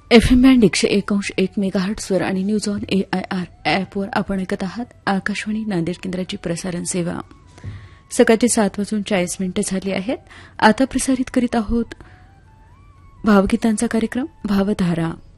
FM band 101.1 मेगाहर्ट्झवर आणि news on AIR ॲपवर आपण ऐकत आहात आकाशवाणी नांदेड केंद्राची प्रसारण सेवा. सकाळची 7:40 झाली आहेत. आता प्रसारित करीत आहोत भावगीतांचा कार्यक्रम भावधारा.